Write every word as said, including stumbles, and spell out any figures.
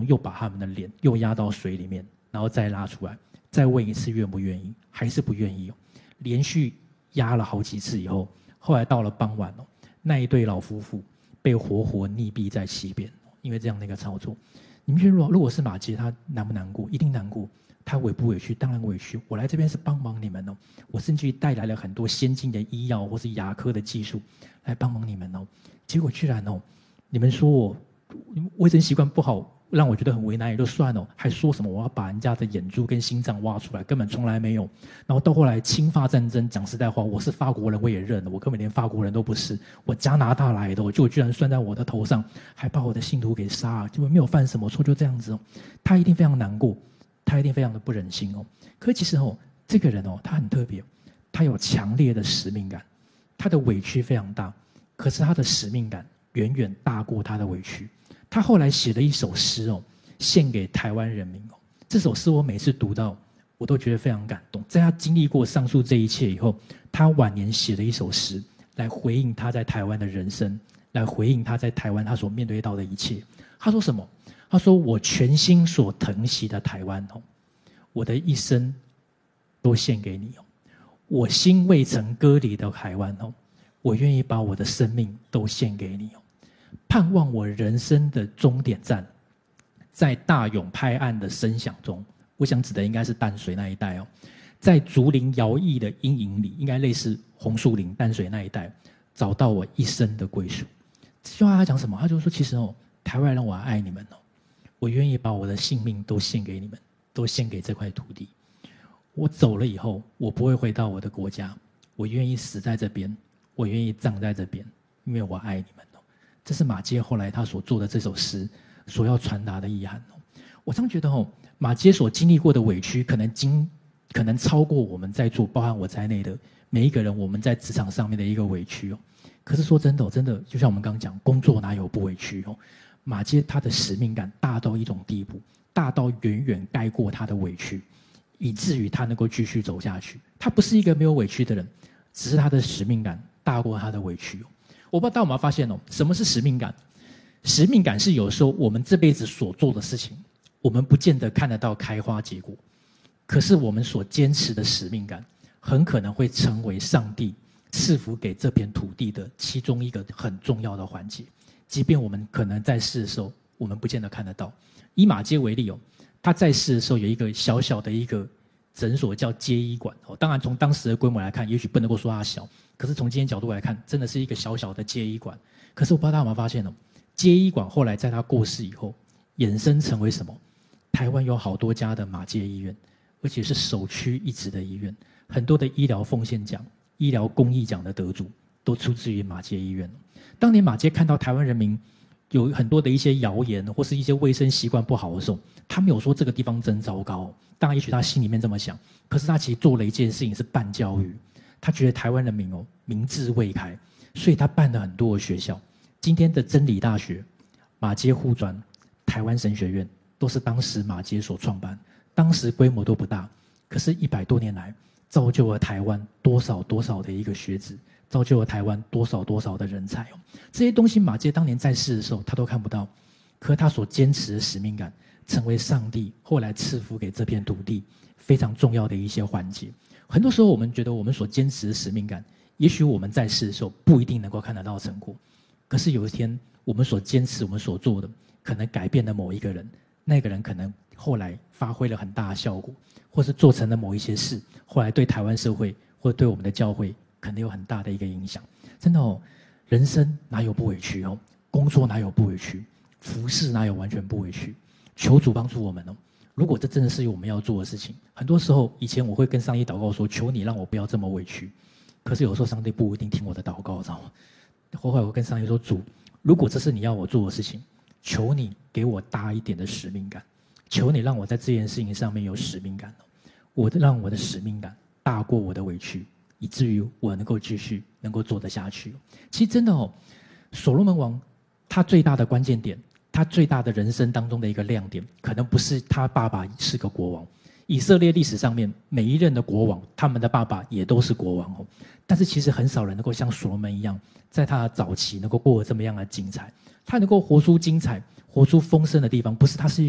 又把他们的脸又压到水里面，然后再拉出来，再问一次愿不愿意，还是不愿意哦。连续压了好几次以后，后来到了傍晚哦，那一对老夫妇被活活溺毙在溪边，因为这样的一个操作。你们觉得如果是马偕，他难不难过？一定难过。他委不委屈？当然委屈。我来这边是帮忙你们哦，我甚至于带来了很多先进的医药或是牙科的技术来帮忙你们哦。结果居然哦，你们说我卫生习惯不好，让我觉得很为难也就算了，还说什么我要把人家的眼珠跟心脏挖出来，根本从来没有。然后到后来侵法战争，讲实在话，我是法国人我也认了，我根本连法国人都不是，我加拿大来的，就居然算在我的头上，还把我的信徒给杀了，就没有犯什么错，就这样子哦。他一定非常难过，他一定非常的不忍心哦。可其实哦，这个人哦，他很特别，他有强烈的使命感，他的委屈非常大，可是他的使命感远远大过他的委屈。他后来写了一首诗哦，献给台湾人民哦。这首诗我每次读到，我都觉得非常感动。在他经历过上述这一切以后，他晚年写了一首诗，来回应他在台湾的人生，来回应他在台湾他所面对到的一切。他说什么？他说：“我全心所疼惜的台湾哦，我的一生都献给你哦。我心未曾割离的台湾哦，我愿意把我的生命都献给你哦。盼望我人生的终点站，在大涌拍岸的声响中，我想指的应该是淡水那一带哦，在竹林摇曳的阴影里，应该类似红树林、淡水那一带，找到我一生的归属。”这句话他讲什么？他就说：“其实哦，台湾人，我爱你们哦，我愿意把我的性命都献给你们，都献给这块土地。我走了以后，我不会回到我的国家，我愿意死在这边，我愿意葬在这边，因为我爱你们。”这是马偕后来他所做的这首诗所要传达的意涵哦。我常觉得哦，马偕所经历过的委屈，可能经可能超过我们在座，包含我在内的每一个人，我们在职场上面的一个委屈哦。可是说真的、哦，真的就像我们刚刚讲，工作哪有不委屈哦？马偕他的使命感大到一种地步，大到远远盖过他的委屈，以至于他能够继续走下去。他不是一个没有委屈的人，只是他的使命感大过他的委屈哦。我不知道大家有没有发现哦，什么是使命感？使命感是有时候我们这辈子所做的事情，我们不见得看得到开花结果，可是我们所坚持的使命感，很可能会成为上帝赐福给这片土地的其中一个很重要的环节。即便我们可能在世的时候，我们不见得看得到。以马偕为例哦，他在世的时候有一个小小的一个诊所叫街医馆哦，当然从当时的规模来看，也许不能够说它小。可是从今天角度来看，真的是一个小小的街医馆。可是我不知道大家有没有发现哦，街医馆后来在他过世以后，衍生成为什么？台湾有好多家的马偕医院，而且是首屈一指的医院。很多的医疗奉献奖、医疗公益奖的得主，都出自于马偕医院。当年马偕看到台湾人民有很多的一些谣言，或是一些卫生习惯不好的时候，他没有说这个地方真糟糕。当然，也许他心里面这么想，可是他其实做了一件事情是办教育。他觉得台湾人民哦民智未开，所以他办了很多的学校。今天的真理大学、马偕护专、台湾神学院，都是当时马偕所创办，当时规模都不大，可是一百多年来，造就了台湾多少多少的一个学子，造就了台湾多少多少的人才哦。这些东西马偕当年在世的时候，他都看不到，可他所坚持的使命感，成为上帝后来赐福给这片土地非常重要的一些环节。很多时候我们觉得我们所坚持的使命感，也许我们在世的时候不一定能够看得到成果，可是有一天我们所坚持我们所做的，可能改变了某一个人，那个人可能后来发挥了很大的效果，或是做成了某一些事，后来对台湾社会或对我们的教会可能有很大的一个影响。真的哦，人生哪有不委屈哦？工作哪有不委屈？服事哪有完全不委屈？求主帮助我们哦。如果这真的是我们要做的事情，很多时候以前我会跟上帝祷告说，求你让我不要这么委屈。可是有时候上帝不一定听我的祷告，知道吗？后来我跟上帝说，主，如果这是你要我做的事情，求你给我大一点的使命感，求你让我在这件事情上面有使命感，我让我的使命感大过我的委屈，以至于我能够继续能够做得下去。其实真的哦，所罗门王他最大的关键点，他最大的人生当中的一个亮点，可能不是他爸爸是个国王。以色列历史上面每一任的国王，他们的爸爸也都是国王哦。但是其实很少人能够像所罗门一样，在他的早期能够过得这么样的精彩。他能够活出精彩、活出丰盛的地方，不是他是